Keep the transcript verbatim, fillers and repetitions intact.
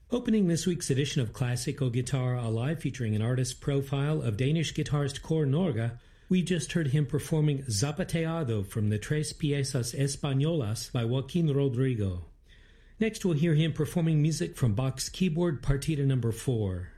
Opening this week's edition of Classical Guitar Alive, featuring an artist profile of Danish guitarist Cor Norga, we just heard him performing Zapateado from the Tres Piezas Españolas by Joaquin Rodrigo. Next we'll hear him performing music from Bach's Keyboard Partita number four.